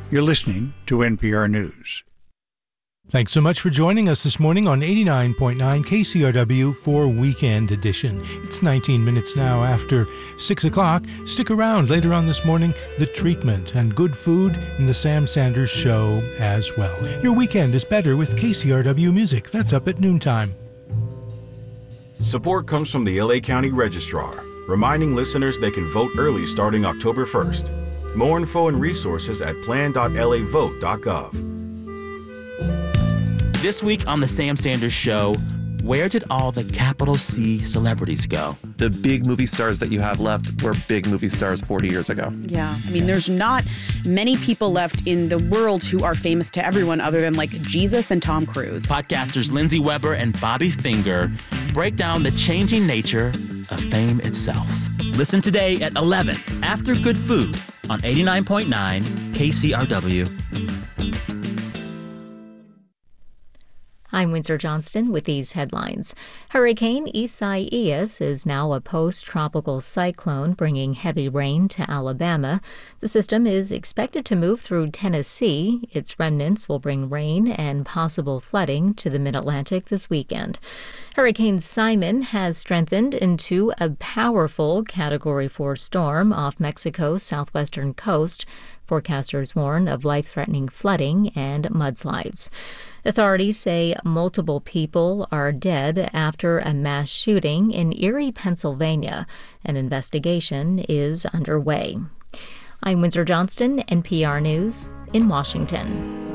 You're listening to NPR News. Thanks so much for joining us this morning on 89.9 KCRW for Weekend Edition. It's 19 minutes now after 6 o'clock. Stick around later on this morning, The Treatment and good food in the Sam Sanders Show as well. Your weekend is better with KCRW music. That's up at noontime. Support comes from the LA County Registrar, reminding listeners they can vote early starting October 1st. More info and resources at plan.lavote.gov. This week on The Sam Sanders Show, where did all the capital C celebrities go? The big movie stars that you have left were big movie stars 40 years ago. Yeah, I mean, there's not many people left in the world who are famous to everyone other than like Jesus and Tom Cruise. Podcasters Lindsay Weber and Bobby Finger break down the changing nature of fame itself. Listen today at 11 after Good Food on 89.9 KCRW. I'm Windsor Johnston with these headlines. Hurricane Isaias is now a post-tropical cyclone bringing heavy rain to Alabama. The system is expected to move through Tennessee. Its remnants will bring rain and possible flooding to the mid-Atlantic this weekend. Hurricane Simon has strengthened into a powerful Category 4 storm off Mexico's southwestern coast. Forecasters warn of life-threatening flooding and mudslides. Authorities say multiple people are dead after a mass shooting in Erie, Pennsylvania. An investigation is underway. I'm Windsor Johnston, NPR News in Washington.